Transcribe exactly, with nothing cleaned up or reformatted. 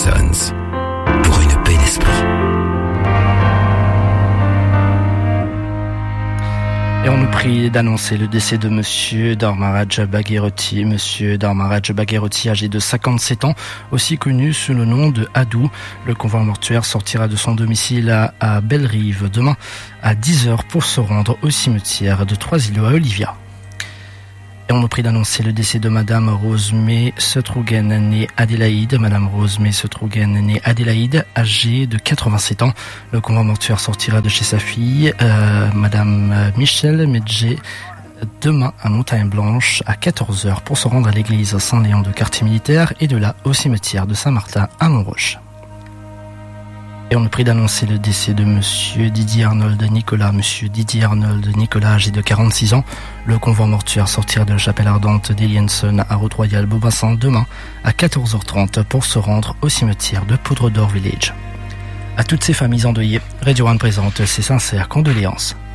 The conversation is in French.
Sons, pour une paix d'esprit. Et on nous prie d'annoncer le décès de Monsieur Dharmaraj Bhagirathi. Monsieur Dharmaraj Bhagirathi, âgé de cinquante-sept ans, aussi connu sous le nom de Hadou. Le convoi mortuaire sortira de son domicile à, à Bellerive demain à dix heures pour se rendre au cimetière de Trois-Îlots à Olivia. Et on nous prie d'annoncer le décès de Madame Rosemée Setrougen, née Adélaïde. Madame Rosemée Setrougen, née Adélaïde, âgée de quatre-vingt-sept ans. Le convoi mortuaire sortira de chez sa fille, euh, Madame Michel Medjé, demain à Montagne-Blanche à quatorze heures pour se rendre à l'église Saint-Léon de quartier militaire et de là au cimetière de Saint-Martin à Montrouge. Et on nous prie d'annoncer le décès de Monsieur Didier Arnold Nicolas. Monsieur Didier Arnold Nicolas, âgé de quarante-six ans. Le convoi mortuaire sortira de la chapelle ardente d'Elienson à Route-Royale Beaubassin demain à quatorze heures trente pour se rendre au cimetière de Poudre d'Or Village. À toutes ces familles endeuillées, Radio One présente ses sincères condoléances.